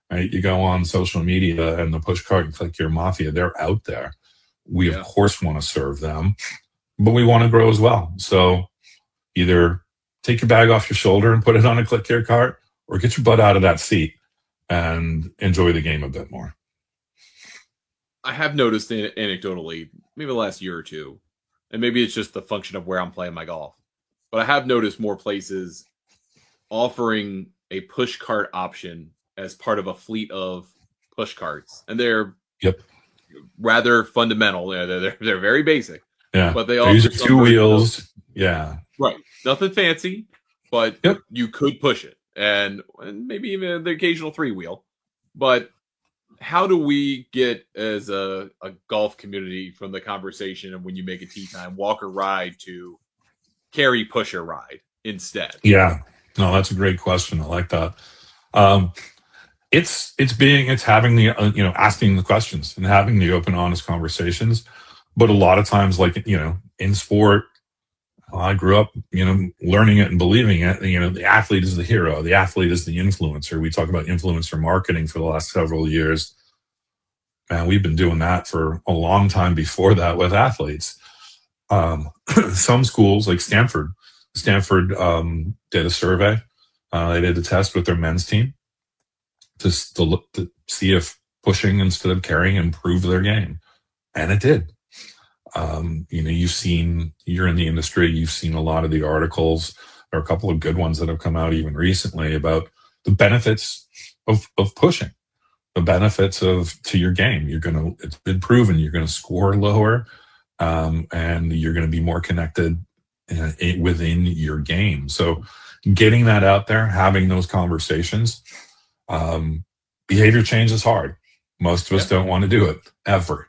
right? You go on social media and the push cart and click your mafia, they're out there. We, of Yeah. course, want to serve them, but we want to grow as well. So either take your bag off your shoulder and put it on a click your cart, or get your butt out of that seat and enjoy the game a bit more. I have noticed anecdotally, maybe the last year or two, and maybe it's just the function of where I'm playing my golf, but I have noticed more places offering a push cart option as part of a fleet of push carts, and they're Yep. rather fundamental. They're very basic, Yeah. but they They're offer using some two version of wheels. Yeah. right, nothing fancy, but Yep. you could push it, and maybe even the occasional three wheel. But how do we get as a golf community from the conversation of when you make a tee time walk or ride to carry pusher ride instead? Yeah. No, that's a great question. I like that. Um, it's having the asking the questions and having the open, honest conversations. But a lot of times, like in sport, I grew up, learning it and believing it. The athlete is the hero. The athlete is the influencer. We talk about influencer marketing for the last several years. Man, we've been doing that for a long time before that with athletes. Um, some schools like Stanford did a survey. They did a test with their men's team to look to see if pushing instead of carrying improved their game, and it did. You're in the industry, you've seen a lot of the articles. There are a couple of good ones that have come out even recently about the benefits of pushing, the benefits to your game. It's been proven you're gonna score lower, and you're gonna be more connected within your game. So getting that out there, having those conversations, behavior change is hard. Most of us Yeah. don't want to do it ever.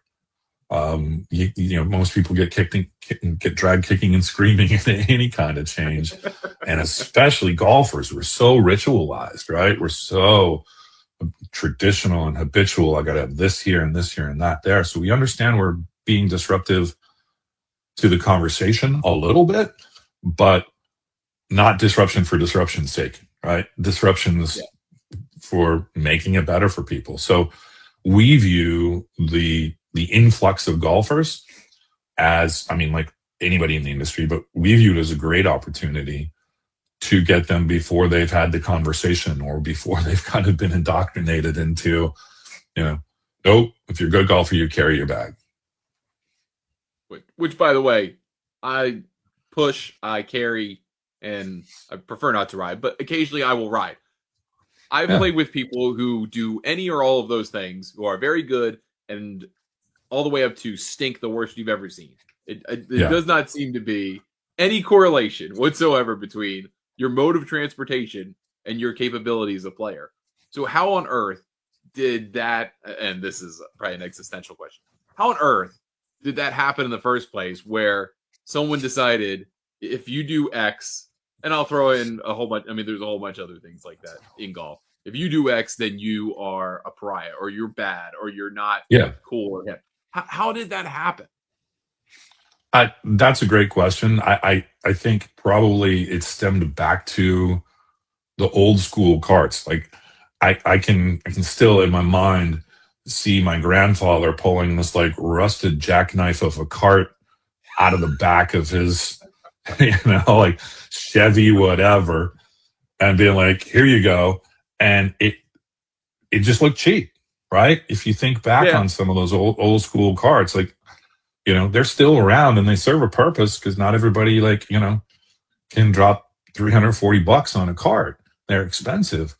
Most people get get dragged kicking and screaming into any kind of change, and especially golfers. We're so ritualized, right? We're so traditional and habitual. I got to have this here and this here and that there. So we understand we're being disruptive to the conversation a little bit, but not disruption for disruption's sake, right? Disruptions for making it better for people. So we view the influx of golfers as, like anybody in the industry, but we view it as a great opportunity to get them before they've had the conversation or before they've kind of been indoctrinated into, nope, if you're a good golfer, you carry your bag. Which, by the way, I push, I carry, and I prefer not to ride, but occasionally I will ride. I've played with people who do any or all of those things, who are very good, and all the way up to stink the worst you've ever seen. It does not seem to be any correlation whatsoever between your mode of transportation and your capabilities as a player. So how on earth did that, and this is probably an existential question, how on earth did that happen in the first place, where someone decided, if you do X, and I'll throw in a whole bunch, there's a whole bunch of other things like that in golf. If you do X, then you are a pariah, or you're bad, or you're not cool or hip. How did that happen? That's a great question. I think probably it stemmed back to the old school carts. Like I can still in my mind see my grandfather pulling this like rusted jackknife of a cart out of the back of his, like Chevy, whatever, and being like, here you go. And it just looked cheap, right? If you think back on some of those old school carts, like, they're still around and they serve a purpose, because not everybody can drop $340 on a cart. They're expensive.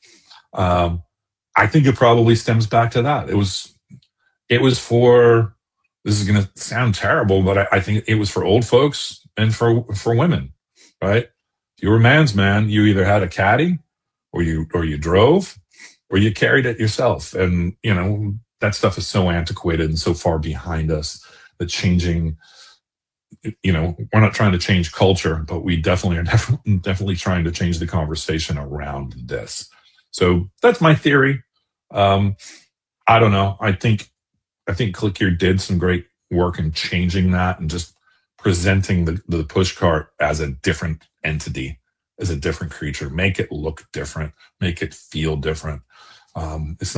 I think it probably stems back to that. It was for, this is going to sound terrible, but I think it was for old folks and for women, right? If you were a man's man, you either had a caddy, or you drove, or you carried it yourself. And, that stuff is so antiquated and so far behind us that changing, we're not trying to change culture, but we definitely are definitely trying to change the conversation around this. So that's my theory. I don't know. I think ClickHear did some great work in changing that and just presenting the push cart as a different entity, as a different creature, make it look different, make it feel different. It's